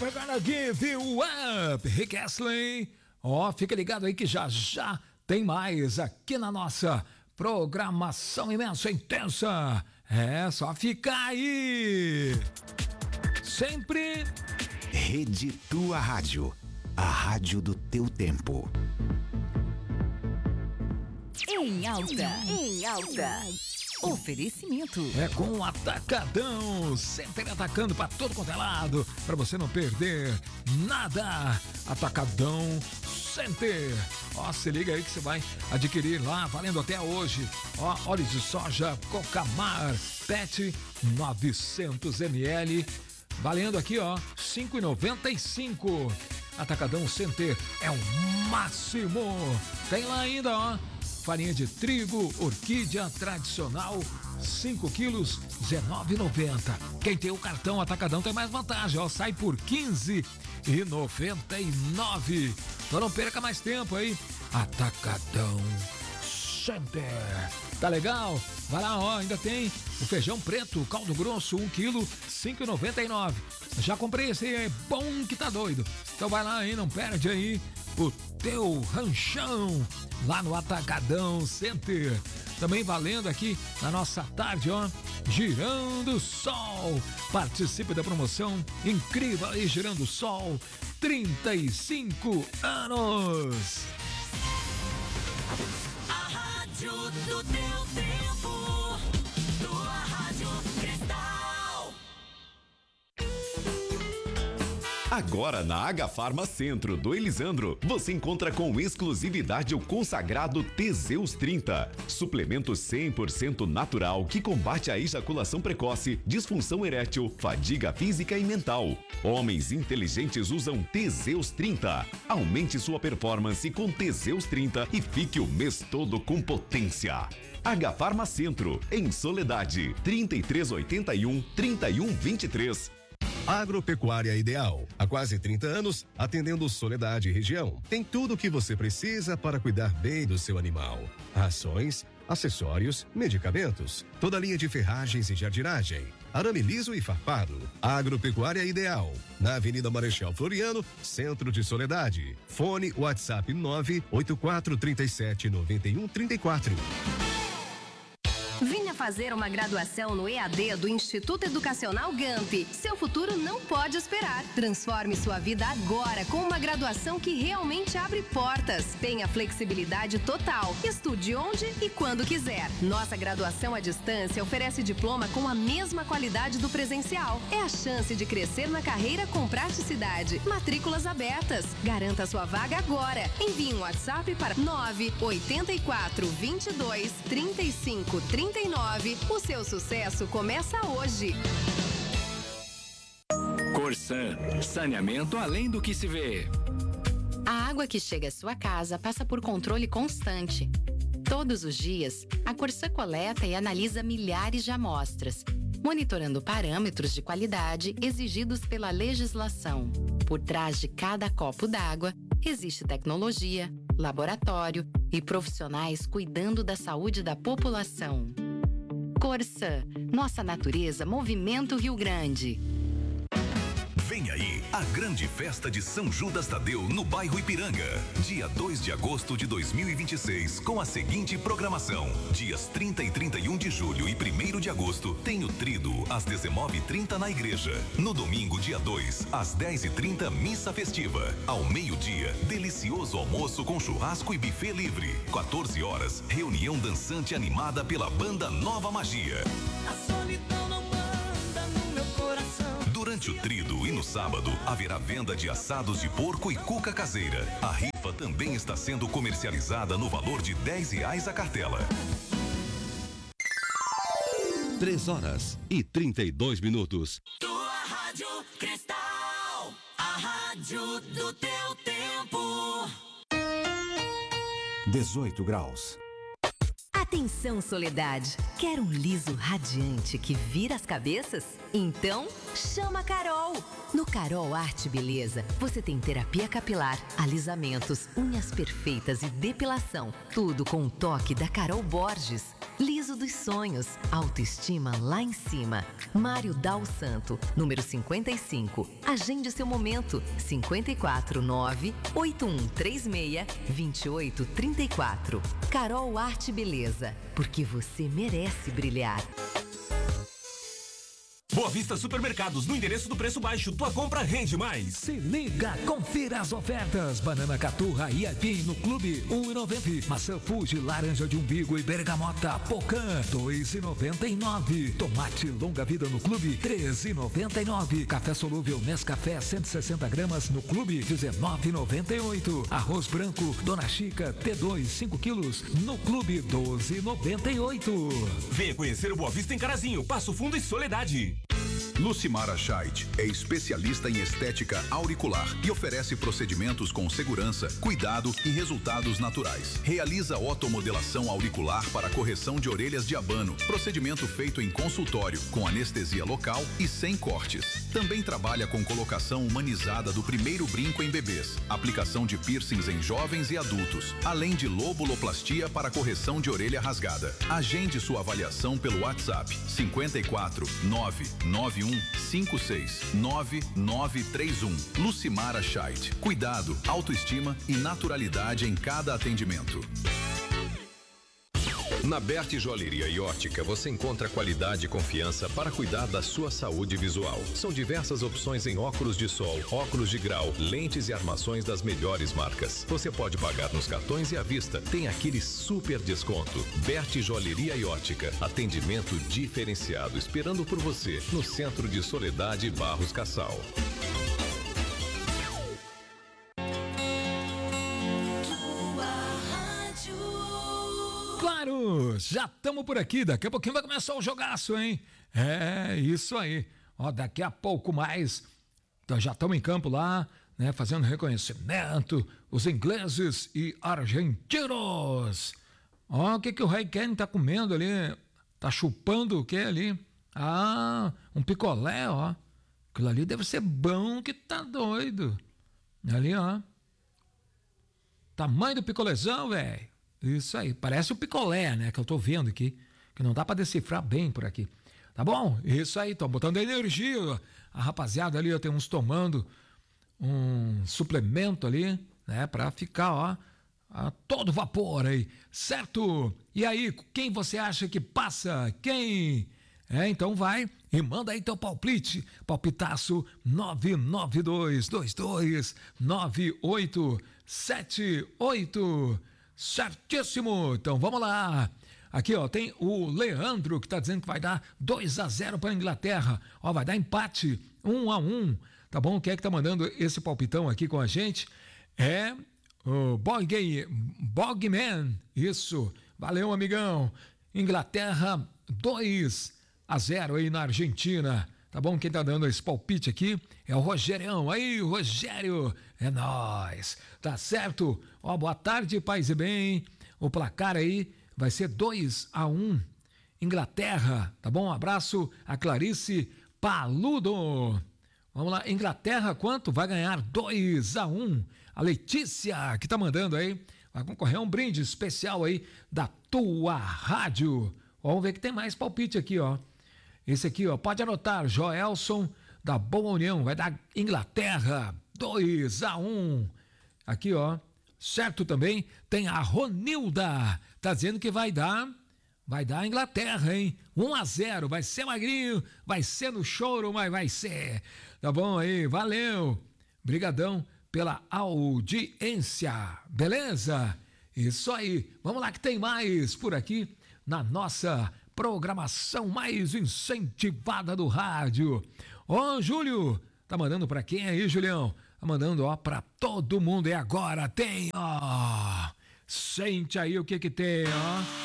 We're gonna give you up, Rick Astley. Ó, fica ligado aí que já tem mais aqui na nossa programação imensa, intensa. É, só ficar aí. Sempre Rede Tua Rádio, a rádio do teu tempo. Em alta. Oferecimento. É com o Atacadão, sempre atacando pra todo quanto é lado, pra você não perder nada. Atacadão Center. Ó, se liga aí que você vai adquirir lá, valendo até hoje. Ó, óleo de soja Cocamar PET 900 ml, valendo aqui, ó, R$ 5,95. Atacadão Center é o máximo. Tem lá ainda, ó, farinha de trigo Orquídea tradicional 5 quilos, R$19,90. Quem tem o cartão Atacadão tem mais vantagem, ó, sai por R$15,99. Então não perca mais tempo aí. Atacadão Center. Tá legal? Vai lá, ó, ainda tem o feijão preto, caldo grosso, 1 quilo, R$5,99. Já comprei esse, é bom que tá doido. Então vai lá aí, não perde aí o teu ranchão lá no Atacadão Center. Também valendo aqui na nossa tarde, ó, Girando Sol. Participe da promoção incrível aí, Girando Sol, 35 anos. A rádio do teu tempo, tua rádio Cristal. Agora na Agafarma Centro do Elisandro, você encontra com exclusividade o consagrado Teseus 30, suplemento 100% natural que combate a ejaculação precoce, disfunção erétil, fadiga física e mental. Homens inteligentes usam Teseus 30. Aumente sua performance com Teseus 30 e fique o mês todo com potência. Agafarma Centro, em Soledade, 3381-3123. Agropecuária Ideal. Há quase 30 anos, atendendo Soledade e região. Tem tudo o que você precisa para cuidar bem do seu animal. Rações, acessórios, medicamentos, toda a linha de ferragens e jardinagem, arame liso e farpado. Agropecuária Ideal, na Avenida Marechal Floriano, Centro de Soledade. Fone WhatsApp 984379134. Venha fazer uma graduação no EAD do Instituto Educacional GAMP. Seu futuro não pode esperar. Transforme sua vida agora com uma graduação que realmente abre portas. Tenha flexibilidade total. Estude onde e quando quiser. Nossa graduação à distância oferece diploma com a mesma qualidade do presencial. É a chance de crescer na carreira com praticidade. Matrículas abertas. Garanta sua vaga agora. Envie um WhatsApp para 984 22 35 39. O seu sucesso começa hoje. Corsan, saneamento além do que se vê. A água que chega à sua casa passa por controle constante. Todos os dias, a Corsan coleta e analisa milhares de amostras, monitorando parâmetros de qualidade exigidos pela legislação. Por trás de cada copo d'água, existe tecnologia, laboratório e profissionais cuidando da saúde da população. Corsan, nossa natureza movimenta o Rio Grande. Vem aí a grande festa de São Judas Tadeu no bairro Ipiranga. Dia 2 de agosto de 2026, com a seguinte programação. Dias 30 e 31 de julho e 1º de agosto, tem o Trido, às 19h30 na igreja. No domingo, dia 2, às 10h30, missa festiva. Ao meio-dia, delicioso almoço com churrasco e buffet livre. 14 horas, reunião dançante animada pela banda Nova Magia. A solidão não manda no meu coração. Durante o Trido e no sábado, haverá venda de assados de porco e cuca caseira. A rifa também está sendo comercializada no valor de R$10 a cartela. 3h32. Tua rádio Cristal, a rádio do teu tempo. 18 graus. Atenção, Soledade. Quer um liso radiante que vira as cabeças? Então, chama a Carol. No Carol Arte Beleza, você tem terapia capilar, alisamentos, unhas perfeitas e depilação. Tudo com um toque da Carol Borges. Liso dos sonhos, autoestima lá em cima. Mário Dal Santo, número 55. Agende seu momento. 549-8136-2834. Carol Arte Beleza, porque você merece brilhar. Boa Vista Supermercados, no endereço do preço baixo, tua compra rende mais. Se liga, confira as ofertas. Banana caturra e aipim no clube, 1,90. Maçã Fuji, laranja de umbigo e bergamota, Pocã, 2,99. Tomate longa vida no clube, 13,99. Café solúvel Nescafé, 160 gramas no clube, 19,98. Arroz branco Dona Chica, T2, 5 quilos, no clube, 12,98. Venha conhecer o Boa Vista em Carazinho, Passo Fundo e Soledade. Lucimara Scheidt é especialista em estética auricular e oferece procedimentos com segurança, cuidado e resultados naturais. Realiza otomodelação auricular para correção de orelhas de abano, procedimento feito em consultório, com anestesia local e sem cortes. Também trabalha com colocação humanizada do primeiro brinco em bebês, aplicação de piercings em jovens e adultos, além de lobuloplastia para correção de orelha rasgada. Agende sua avaliação pelo WhatsApp 54 991 56 9931. Lucimara Scheidt. Cuidado, autoestima e naturalidade em cada atendimento. Na Berti Joalheria e Ótica você encontra qualidade e confiança para cuidar da sua saúde visual. São diversas opções em óculos de sol, óculos de grau, lentes e armações das melhores marcas. Você pode pagar nos cartões e à vista. Tem aquele super desconto. Berti Joalheria e Ótica. Atendimento diferenciado esperando por você no centro de Soledade e Barros Cassal. Claro, já estamos por aqui, daqui a pouquinho vai começar o jogaço, hein? É, isso aí. Ó, daqui a pouco mais, então já estamos em campo lá, né, fazendo reconhecimento, os ingleses e argentinos. Ó, o que o Rei Ken tá comendo ali? Tá chupando o que ali? Ah, um picolé, ó. Aquilo ali deve ser bom que tá doido. Ali, ó. Tamanho do picolezão, velho. Isso aí, parece o picolé, né, que eu tô vendo aqui, que não dá pra decifrar bem por aqui. Tá bom? Isso aí, tô botando energia. A rapaziada ali, tem uns tomando um suplemento ali, né, pra ficar, ó, a todo vapor aí, certo? E aí, quem você acha que passa? Quem? Então vai e manda aí teu palpite. Palpitaço 992-2898. Certíssimo. Então vamos lá. Aqui, ó, tem o Leandro que tá dizendo que vai dar 2-0 para a Inglaterra. Ó, vai dar empate, 1-1. Tá bom? Quem é que tá mandando esse palpitão aqui com a gente? É o Bogman. Isso. Valeu, amigão. Inglaterra 2-0 aí na Argentina. Tá bom? Quem tá dando esse palpite aqui é o Rogerião. Aí, Rogério, é nóis. Tá certo? Ó, boa tarde, paz e bem. O placar aí vai ser 2-1 Inglaterra, tá bom? Um abraço a Clarice Paludo. Vamos lá, Inglaterra quanto? Vai ganhar 2-1. A Letícia que tá mandando aí, vai concorrer a um brinde especial aí da tua rádio. Vamos ver que tem mais palpite aqui, ó. Esse aqui, ó, pode anotar, Joelson da Boa União, vai dar Inglaterra 2-1. Aqui, ó, certo também, tem a Ronilda, tá dizendo que vai dar Inglaterra, hein? 1-0, vai ser magrinho, vai ser no choro, mas vai ser. Tá bom aí, valeu. Brigadão pela audiência, beleza? Isso aí, vamos lá que tem mais por aqui na nossa programação mais incentivada do rádio. Ó, Júlio, tá mandando pra quem aí, Julião? Tá mandando, ó, pra todo mundo. E agora tem, ó, sente aí o que tem, ó.